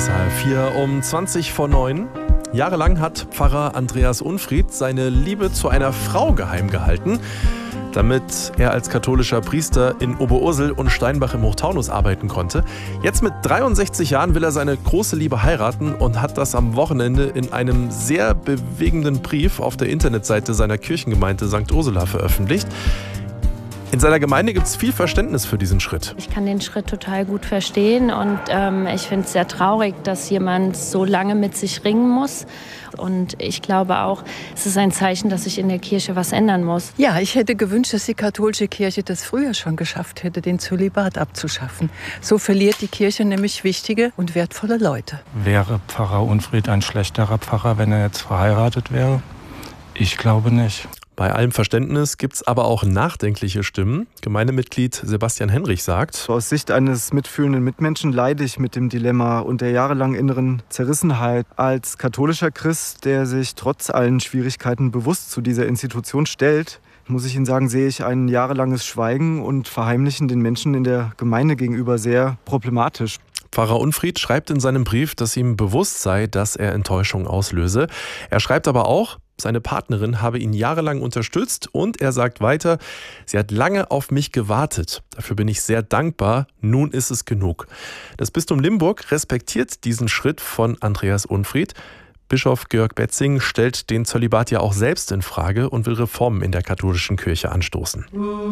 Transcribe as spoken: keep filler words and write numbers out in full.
ist halb vier um zwanzig vor neun. Jahrelang hat Pfarrer Andreas Unfried seine Liebe zu einer Frau geheim gehalten, damit er als katholischer Priester in Oberursel und Steinbach im Hochtaunus arbeiten konnte. Jetzt mit dreiundsechzig Jahren will er seine große Liebe heiraten und hat das am Wochenende in einem sehr bewegenden Brief auf der Internetseite seiner Kirchengemeinde Sankt Ursula veröffentlicht. In seiner Gemeinde gibt es viel Verständnis für diesen Schritt. Ich kann den Schritt total gut verstehen und ähm, ich finde es sehr traurig, dass jemand so lange mit sich ringen muss. Und ich glaube auch, es ist ein Zeichen, dass sich in der Kirche was ändern muss. Ja, ich hätte gewünscht, dass die katholische Kirche das früher schon geschafft hätte, den Zölibat abzuschaffen. So verliert die Kirche nämlich wichtige und wertvolle Leute. Wäre Pfarrer Unfried ein schlechterer Pfarrer, wenn er jetzt verheiratet wäre? Ich glaube nicht. Bei allem Verständnis gibt es aber auch nachdenkliche Stimmen. Gemeindemitglied Sebastian Henrich sagt: Aus Sicht eines mitfühlenden Mitmenschen leide ich mit dem Dilemma und der jahrelangen inneren Zerrissenheit. Als katholischer Christ, der sich trotz allen Schwierigkeiten bewusst zu dieser Institution stellt, muss ich Ihnen sagen, sehe ich ein jahrelanges Schweigen und Verheimlichen den Menschen in der Gemeinde gegenüber sehr problematisch. Pfarrer Unfried schreibt in seinem Brief, dass ihm bewusst sei, dass er Enttäuschung auslöse. Er schreibt aber auch, seine Partnerin habe ihn jahrelang unterstützt und er sagt weiter, sie hat lange auf mich gewartet. Dafür bin ich sehr dankbar. Nun ist es genug. Das Bistum Limburg respektiert diesen Schritt von Andreas Unfried. Bischof Georg Betzing stellt den Zölibat ja auch selbst in Frage und will Reformen in der katholischen Kirche anstoßen.